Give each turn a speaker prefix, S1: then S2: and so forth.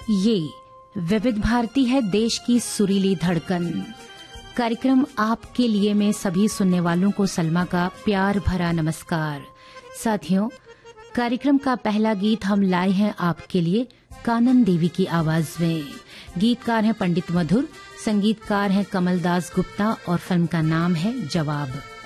S1: ये विविध भारती है, देश की सुरीली धड़कन। कार्यक्रम आपके लिए में सभी सुनने वालों को सलमा का प्यार भरा नमस्कार। साथियों, कार्यक्रम का पहला गीत हम लाए हैं आपके लिए कानन देवी की आवाज में। गीतकार हैं पंडित मधुर, संगीतकार हैं कमलदास गुप्ता और फिल्म का नाम है जवाब।